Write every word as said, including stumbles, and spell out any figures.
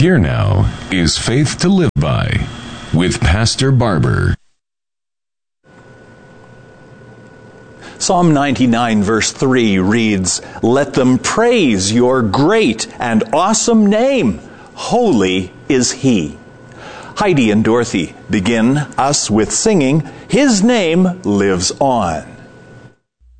here now is Faith to Live By with Pastor Barber. Psalm ninety-nine verse three reads, "Let them praise your great and awesome name. Holy is He." Heidi and Dorothy begin us with singing, "His Name Lives On."